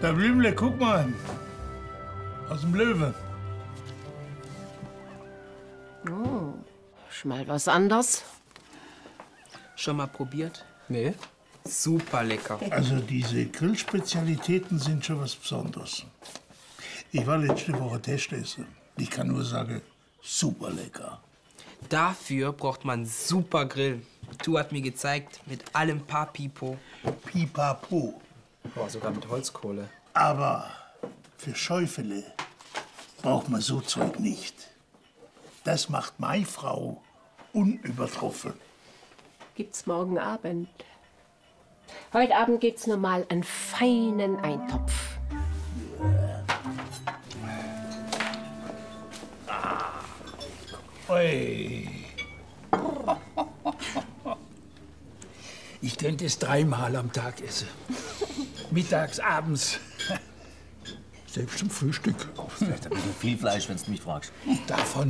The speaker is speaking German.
Der Blümle, guck mal. Aus dem Löwe. Oh, schon mal was anderes. Schon mal probiert? Nee. Super lecker. Also diese Grillspezialitäten sind schon was Besonderes. Ich war letzte Woche Testessen. Ich kann nur sagen, super lecker. Dafür braucht man super Grill. Du hat mir gezeigt, mit allem Papipo. Pipapo. Boah, sogar mit Holzkohle. Aber für Schäufele braucht man so Zeug nicht. Das macht meine Frau unübertroffen. Gibt's morgen Abend. Heute Abend gibt's noch mal einen feinen Eintopf. Ui. Ich könnte es 3-mal am Tag essen. Mittags, abends. Selbst zum Frühstück. Vielleicht ein bisschen viel Fleisch, wenn du mich fragst. Davon